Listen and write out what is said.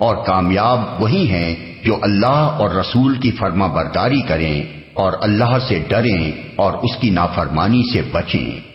और कामयाब वही हैं जो अल्लाह और रसूल की फर्मा बरदारी करें और अल्लाह से डरें और उसकी नाफरमानी से बचें।